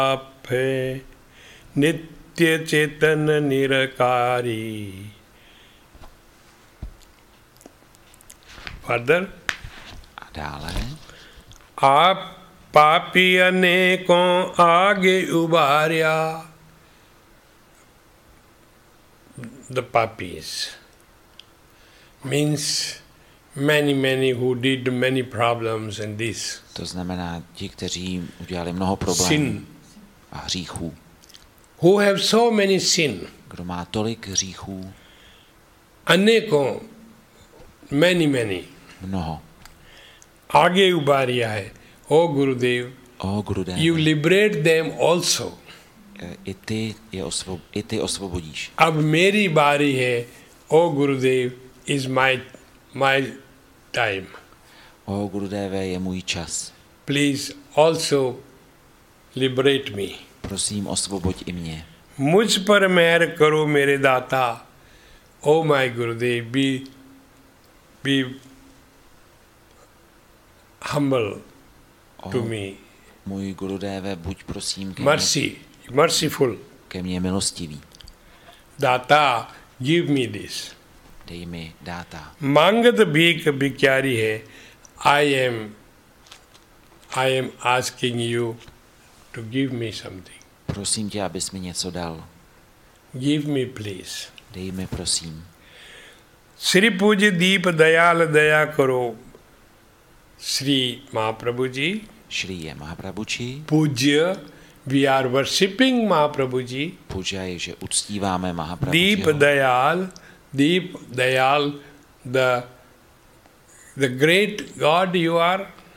आप है नित्य चेतन निरकारी। Further dále. आप पापी अनेकों आगे उबार्या। The papis means many who did many problems and this. To znamená ti, kteří udělali mnoho problémů Sin. a hříchů. Who have so many sin. Kdo má tolik hříchů? अनेकों many. Mnoho. आगे उबारिया है. O Gurudev, O Gurudev, you liberate them also. I ty osvobodíš. अब मेरी बारी है. O Gurudev, is my time. O Gurudeve, je můj čas. Please also liberate me. Prosím, osvoboď i mě. मुझ पर मेहर करो मेरे दाता. Oh my Gurudev, be humble to me. Můj Gurudeve, buď prosím Merciful. ke mně milostivý. दाता, give me this. Dej mi dáta. मांगत भीख भिखारी है. I am asking you to give me something. Prosím tě, abys mi něco dal. Give me please. Dej mi, prosím. Shri पूज्य दीप दयाल दया करो. श्री महाप्रभु ji. Šli je Mahaprabhu ji. पूज्य, we are worshipping Mahaprabhu ji. Puja je, že uctíváme Mahaprabhu Deep Dayal, the great God you are.